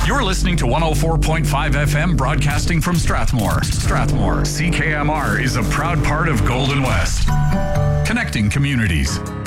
You're listening to 104.5 FM broadcasting from Strathmore. Strathmore, CKMR is a proud part of Golden West. Connecting communities.